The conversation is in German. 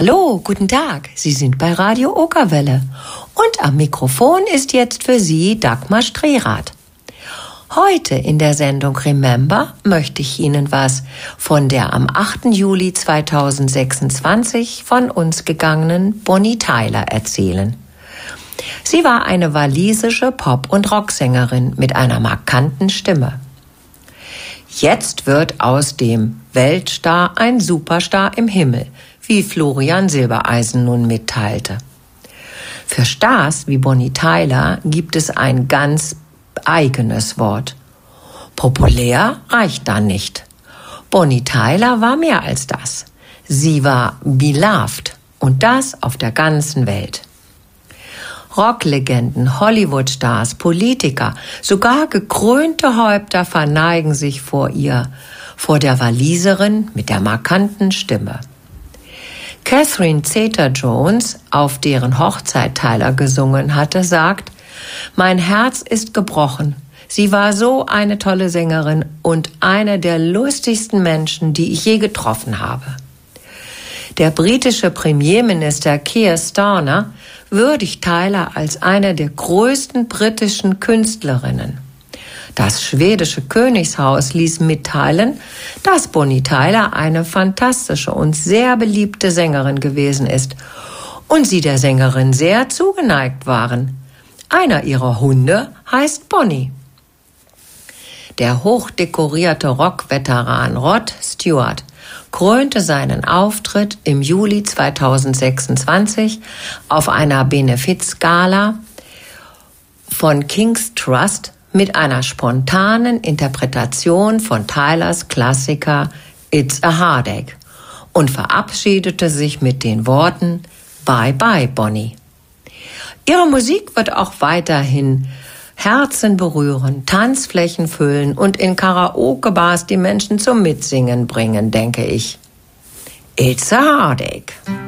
Hallo, guten Tag. Sie sind bei Radio Okerwelle. Und am Mikrofon ist jetzt für Sie Dagmar Strehrath. Heute in der Sendung Remember möchte ich Ihnen was von der am 8. Juli 2026 von uns gegangenen Bonnie Tyler erzählen. Sie war eine walisische Pop- und Rocksängerin mit einer markanten Stimme. Jetzt wird aus dem Weltstar ein Superstar im Himmel, wie Florian Silbereisen nun mitteilte. Für Stars wie Bonnie Tyler gibt es ein ganz eigenes Wort. Populär reicht da nicht. Bonnie Tyler war mehr als das. Sie war beloved und das auf der ganzen Welt. Rocklegenden, Hollywood-Stars, Politiker, sogar gekrönte Häupter verneigen sich vor ihr, vor der Waliserin mit der markanten Stimme. Catherine Zeta-Jones, auf deren Hochzeit Tyler gesungen hatte, sagt: Mein Herz ist gebrochen. Sie war so eine tolle Sängerin und eine der lustigsten Menschen, die ich je getroffen habe. Der britische Premierminister Keir Starmer würdigt Tyler als eine der größten britischen Künstlerinnen. Das schwedische Königshaus ließ mitteilen, dass Bonnie Tyler eine fantastische und sehr beliebte Sängerin gewesen ist und sie der Sängerin sehr zugeneigt waren. Einer ihrer Hunde heißt Bonnie. Der hochdekorierte Rockveteran Rod Stewart krönte seinen Auftritt im Juli 2026 auf einer Benefizgala von King's Trust mit einer spontanen Interpretation von Tylers Klassiker It's a Heartache und verabschiedete sich mit den Worten Bye bye, Bonnie. Ihre Musik wird auch weiterhin Herzen berühren, Tanzflächen füllen und in Karaoke-Bars die Menschen zum Mitsingen bringen, denke ich. It's a Heartache.